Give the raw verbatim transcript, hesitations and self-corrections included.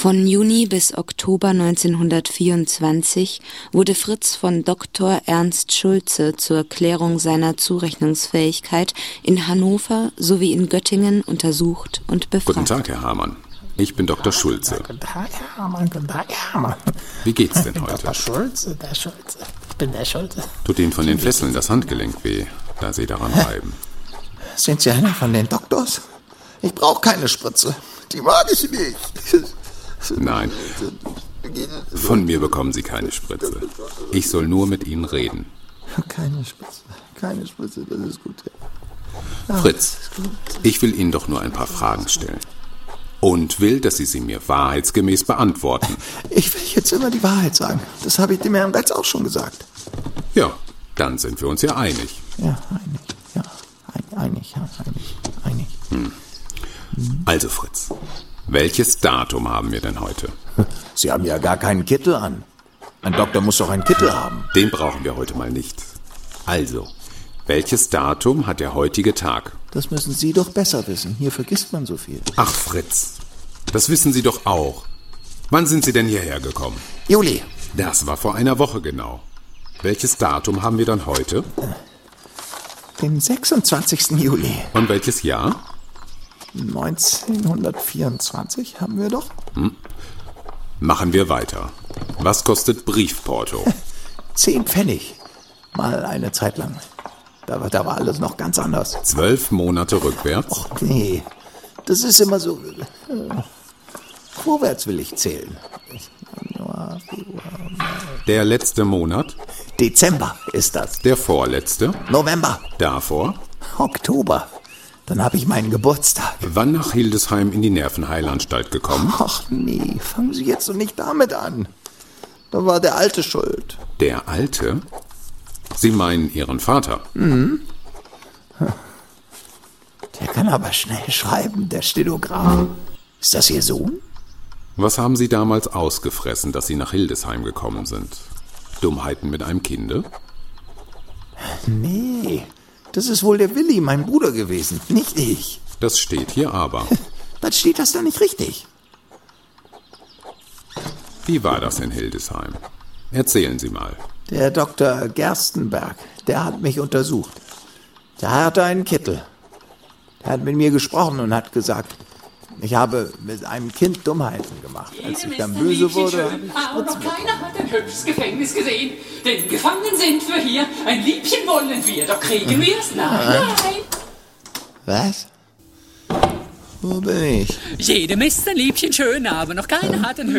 Von Juni bis Oktober neunzehnhundertvierundzwanzig wurde Fritz von Doktor Ernst Schulze zur Klärung seiner Zurechnungsfähigkeit in Hannover sowie in Göttingen untersucht und befragt. Guten Tag, Herr Hamann. Ich bin Doktor Schulze. Guten Tag, Herr Hamann. Guten Tag, Herr Hamann. Wie geht's denn heute? Doktor Schulze, der Schulze. Ich bin der Schulze. Tut Ihnen von den Fesseln das Handgelenk weh, da Sie daran reiben? Sind Sie einer von den Doktors? Ich brauche keine Spritze. Die mag ich nicht. Nein, von mir bekommen Sie keine Spritze. Ich soll nur mit Ihnen reden. Keine Spritze, keine Spritze, das ist gut. Ja. Fritz, ich will Ihnen doch nur ein paar Fragen stellen. Und will, dass Sie sie mir wahrheitsgemäß beantworten. Ich will jetzt immer die Wahrheit sagen. Das habe ich dem Herrn Retz auch schon gesagt. Ja, dann sind wir uns ja einig. Ja, einig, ja. Ein, einig, ja, einig, einig. Hm. Also Fritz, welches Datum haben wir denn heute? Sie haben ja gar keinen Kittel an. Ein Doktor muss doch einen Kittel haben. Den brauchen wir heute mal nicht. Also, welches Datum hat der heutige Tag? Das müssen Sie doch besser wissen. Hier vergisst man so viel. Ach Fritz, das wissen Sie doch auch. Wann sind Sie denn hierher gekommen? Juli. Das war vor einer Woche genau. Welches Datum haben wir dann heute? Den sechsundzwanzigsten Juli. Und welches Jahr? neunzehnhundertvierundzwanzig haben wir doch. Hm. Machen wir weiter. Was kostet Briefporto? Zehn Pfennig. Mal eine Zeit lang. Da war, da war alles noch ganz anders. Zwölf Monate rückwärts? Och nee, das ist immer so... Äh, vorwärts will ich zählen. Januar, Februar, Der letzte Monat? Dezember ist das. Der vorletzte? November. Davor? Oktober. Dann habe ich meinen Geburtstag. Wann nach Hildesheim in die Nervenheilanstalt gekommen? Ach nee, fangen Sie jetzt doch nicht damit an. Da war der Alte schuld. Der Alte? Sie meinen Ihren Vater? Mhm. Der kann aber schnell schreiben, der Stenograf. Ist das Ihr Sohn? Was haben Sie damals ausgefressen, dass Sie nach Hildesheim gekommen sind? Dummheiten mit einem Kinde? Nee, das ist wohl der Willi, mein Bruder gewesen, nicht ich. Das steht hier aber. Dann steht das da nicht richtig. Wie war das in Hildesheim? Erzählen Sie mal. Der Doktor Gerstenberg, der hat mich untersucht. Der hatte einen Kittel. Der hat mit mir gesprochen und hat gesagt, ich habe mit einem Kind Dummheiten gemacht. Als ich dann böse wurde, habe ich aber noch keiner hat ein hübsches Gefängnis gesehen. Denn gefangen sind wir hier. Ein Liebchen wollen wir, doch kriegen wir es. Nein, nein. Was? Wo bin ich? Jedem ist ein Liebchen schön, aber noch keiner hat ein